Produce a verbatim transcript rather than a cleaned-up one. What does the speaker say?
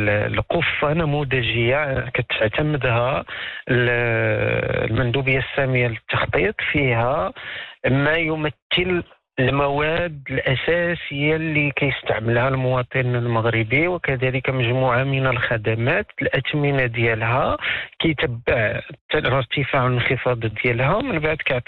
القفة نموذجية كتعتمدها المندوبية السامية للتخطيط، فيها ما يمثل المواد الأساسية اللي كيستعملها المواطن المغربي، وكذلك مجموعة من الخدمات الأثمنة ديالها كيتبع ارتفاع الانخفاض ديالها، من بعد كيعطي